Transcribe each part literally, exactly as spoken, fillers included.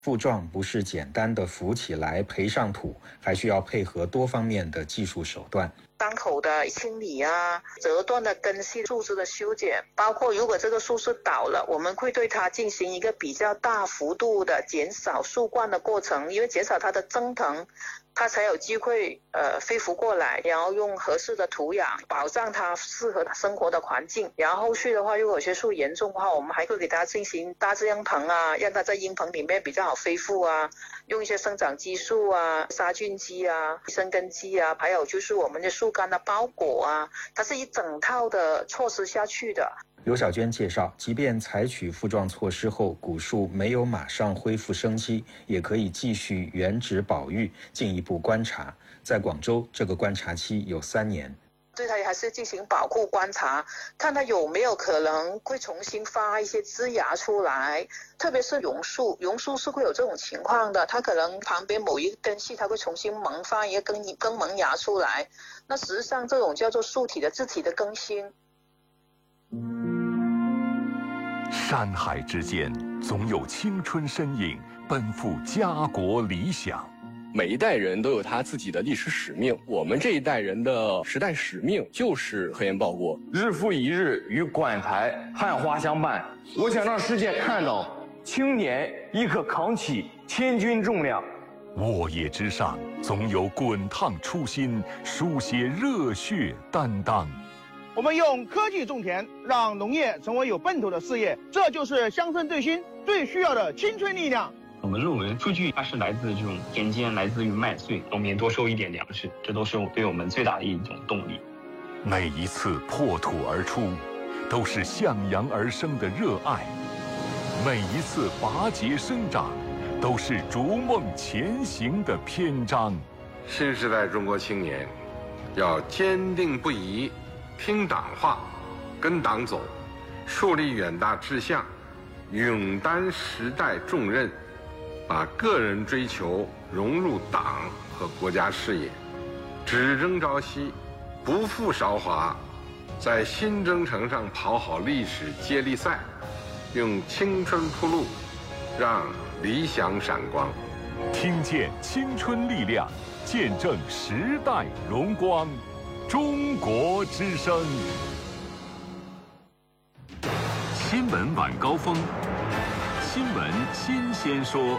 负撞不是简单的浮起来赔上土，还需要配合多方面的技术手段。 伤口的清理啊，折断的根系树枝的修剪，包括如果这个树是倒了，我们会对它进行一个比较大幅度的减少树冠的过程，因为减少它的增藤，它才有机会呃飞浮过来，然后用合适的土壤保障它适合生活的环境。然后后续的话，如果有些树严重的话，我们还会给它进行大字鹰棚啊，让它在鹰棚里面比较好恢复啊，用一些生长激素啊、杀菌剂啊、生根剂啊，还有就是我们的树干的包裹啊，它是一整套的措施下去的。 刘小娟介绍，即便采取负撞措施后，古树没有马上恢复生机，也可以继续原址保育，进一步观察。在广州，这个观察期有三年。 对它还是进行保护观察，看它有没有可能会重新发一些枝芽出来，特别是榕树，榕树是会有这种情况的，它可能旁边某一根系它会重新萌发一个根根萌芽出来，那实际上这种叫做树体的自体的更新。 山海之间总有青春身影奔赴家国理想。 每一代人都有他自己的历史使命，我们这一代人的时代使命就是核烟报国。 日复一日与馆台汉花相伴，我想让世界看到青年亦可扛起千钧重量。 沃野之上总有滚烫初心，书写热血担当。 我们用科技种田，让农业成为有奔头的事业，这就是乡村振兴最需要的青春力量。 我们认为数据它是来自这种田间，来自于麦穗，农民多收一点粮食，这都是对我们最大的一种动力。 每一次破土而出，都是向阳而生的热爱；每一次拔节生长，都是逐梦前行的篇章。 新时代中国青年要坚定不移，听党话，跟党走，树立远大志向，勇担时代重任，把个人追求融入党和国家事业，只争朝夕，不负韶华，在新征程上跑好历史接力赛，用青春铺路，让理想闪光。 听见青春力量，见证时代荣光。中国之声。新闻晚高峰，新闻新鲜说。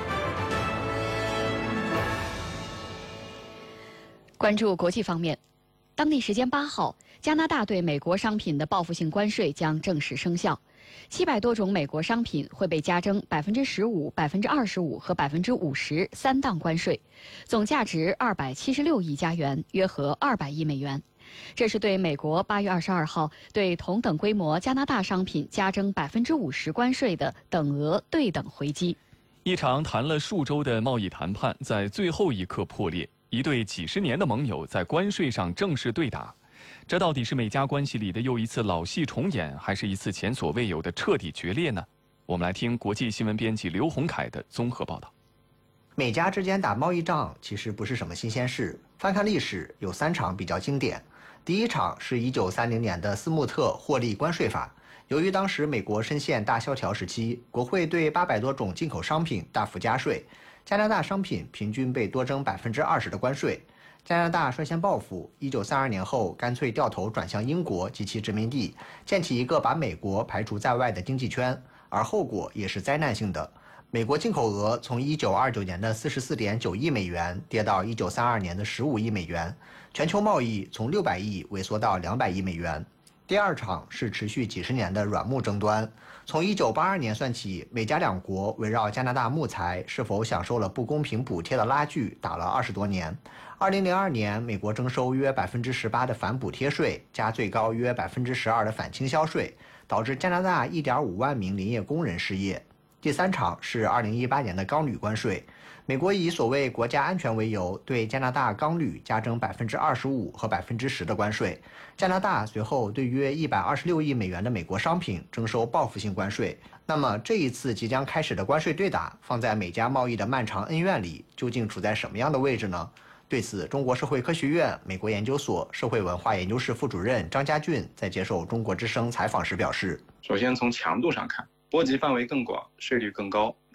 关注国际方面，当地时间八号，加拿大对美国商品的报复性关税将正式生效，七百多种美国商品会被加征百分之十五、百分之二十五和百分之五十三档关税，总价值二百七十六亿加元，约合二百亿美元。这是对美国八月二十二号对同等规模加拿大商品加征百分之五十关税的等额对等回击。 一场谈了数周的贸易谈判在最后一刻破裂，一对几十年的盟友在关税上正式对打。这到底是美加关系里的又一次老戏重演，还是一次前所未有的彻底决裂呢？我们来听国际新闻编辑刘洪凯的综合报道。 美加之间打贸易仗其实不是什么新鲜事，翻看历史，有三场比较经典。第一场是一九三零年的斯穆特获利关税法，由于当时美国深陷大萧条时期，国会对八百多种进口商品大幅加税，加拿大商品平均被多征百分之二十的关税。加拿大率先报复，一九三二年后干脆掉头转向英国及其殖民地，建起一个把美国排除在外的经济圈，而后果也是灾难性的。美国进口额从一九二九年的四十四点九亿美元跌到一九三二年的十五亿美元，全球贸易从六百亿萎缩到两百亿美元。第二场是持续几十年的软木争端，从一九八二年算起，美加两国围绕加拿大木材是否享受了不公平补贴的拉锯打了二十多年。二零零二年，美国征收约百分之十八的反补贴税，加最高约百分之十二的反倾销税，导致加拿大一点五万名林业工人失业。第三场是二零一八年的钢铝关税，美国以所谓国家安全为由，对加拿大钢铝加征百分之二十五和百分之十的关税。加拿大随后对约一百二十六亿美元的美国商品征收报复性关税。那么这一次即将开始的关税对打，放在美加贸易的漫长恩怨里，究竟处在什么样的位置呢？对此，中国社会科学院美国研究所社会文化研究室副主任张家俊在接受中国之声采访时表示： 首先从强度上看，波及范围更广，税率更高，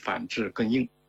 反制更硬。